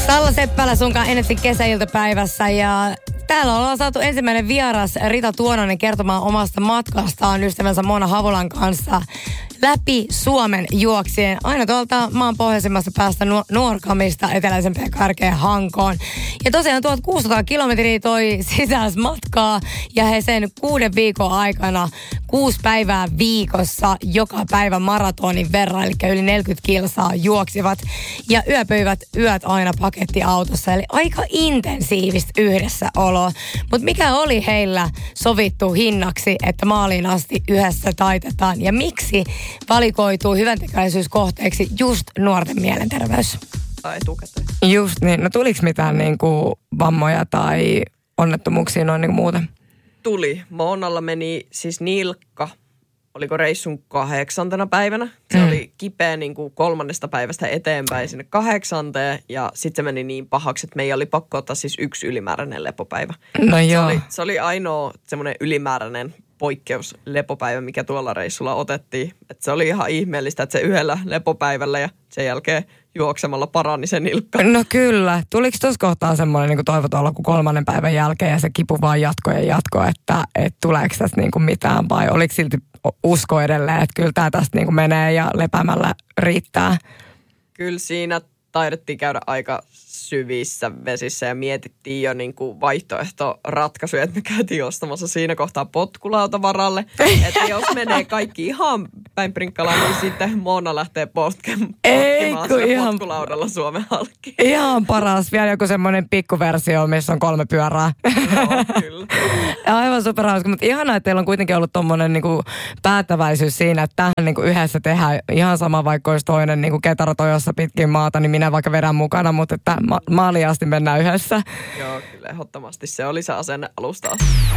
Salla Seppälä sunkaan Energy kesäiltapäivässä ja täällä ollaan saatu ensimmäinen vieras Rita Tuononen kertomaan omasta matkastaan ystävänsä Mona Havolan kanssa läpi Suomen juoksien. Aina tuolta maan pohjoisimmasta päästä Nuorgamista eteläisempään Kärkeen Hankoon. Ja tosiaan 1600 kilometriä toi sisäismatkaa ja he sen 6 viikon aikana 6 päivää viikossa joka päivä maratonin verran, eli yli 40 kilsaa juoksivat ja yöpyivät yöt aina pakettiautossa. Eli aika intensiivistä yhdessäoloa. Mutta mikä oli heillä sovittu hinnaksi, että maaliin asti yhdessä taitetaan ja miksi valikoituu hyväntekeväisyyskohteeksi just nuorten mielenterveys? Tai etukäteen. Just niin. No tuliko mitään niinku vammoja tai onnettomuuksia noin niinku muuten? Tuli. Monalla meni siis nilkka. Oliko reissun 8. päivänä. Se oli kipeä niin kuin 3. päivästä eteenpäin sinne 8. Ja sitten se meni niin pahaksi, että meidän oli pakko ottaa siis 1 ylimääräinen lepopäivä. No joo. Se oli ainoa semmoinen ylimääräinen poikkeuslepopäivä, mikä tuolla reissulla otettiin. Et se oli ihan ihmeellistä, että se yhdellä lepopäivällä ja sen jälkeen juoksemalla parani se nilkka. No kyllä. Tuliko tuossa kohtaa semmoinen niin kuin toivoton olo kuin 3. päivän jälkeen ja se kipu vaan jatkoi, että tuleeko tästä niin kuin mitään vai oliko silti usko edelleen, että kyllä tämä tästä niin kuin menee ja lepäämällä riittää? Kyllä siinä taidettiin käydä aika syvissä vesissä ja mietittiin jo niin kuin vaihtoehtoratkaisuja, että me käytiin ostamassa siinä kohtaa potkulautavaralle. Että jos menee kaikki ihan päin prinkkalaan, niin sitten Mona lähtee potkimaan potkulaudalla Suomen halki. Ihan paras. Vielä joku semmoinen pikkuversio, missä on 3 pyörää. Joo, kyllä. Aivan superhauska, mutta ihanaa, että teillä on kuitenkin ollut tommonen niinku päättäväisyys siinä, että tähän niinku yhdessä tehdään ihan sama, vaikka olisi toinen niinku ketaratojossa pitkin maata, niin minä vaikka vedän mukana, mutta että maaliin asti mennään yhdessä. Joo, kyllä ehdottomasti se oli se asenne alusta.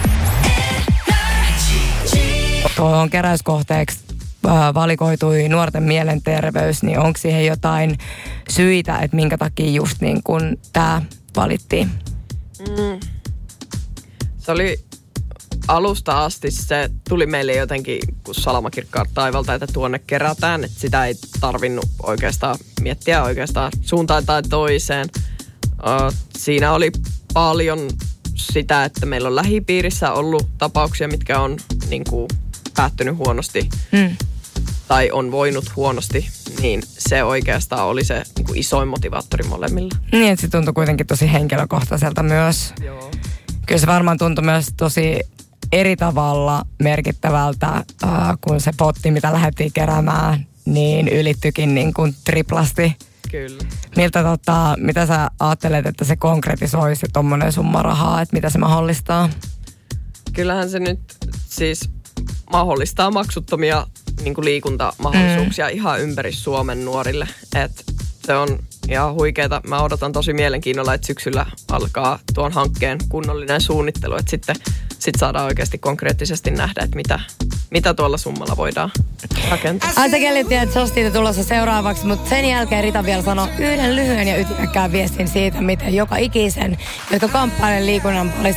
Tuohon keräyskohteeksi valikoitui nuorten mielenterveys, niin onko siihen jotain syitä, että minkä takia just niin kuin tämä valittiin? Se oli alusta asti, se tuli meille jotenkin kuin salamakirkkaat taivalta, että tuonne kerätään, että sitä ei tarvinnut oikeastaan miettiä suuntaan tai toiseen. Siinä oli paljon sitä, että meillä on lähipiirissä ollut tapauksia, mitkä on niin kuin päättynyt huonosti tai on voinut huonosti, niin se oikeastaan oli se niin kuin isoin motivaattori molemmilla. Niin, että se tuntui kuitenkin tosi henkilökohtaiselta myös. Joo. Kyllä se varmaan tuntui myös tosi eri tavalla merkittävältä, kun se potti, mitä lähdettiin keräämään, niin ylittyikin niin kuin triplasti. Kyllä. Mitä sä ajattelet, että se konkretisoisi tommonen summa rahaa, että mitä se mahdollistaa? Kyllähän se nyt siis mahdollistaa maksuttomia niin kuin liikuntamahdollisuuksia ihan ympäri Suomen nuorille. Et se on ihan huikeeta. Mä odotan tosi mielenkiinnolla, että syksyllä alkaa tuon hankkeen kunnollinen suunnittelu. Että sitten saadaan oikeasti konkreettisesti nähdä, että mitä tuolla summalla voidaan rakentaa. Sä kellittiin, että Sostiita tulossa seuraavaksi, mutta sen jälkeen Rita vielä sanoi yhden lyhyen ja ytimekkään viestin siitä, miten joka ikisen, jotka kamppailee liikunnan parissa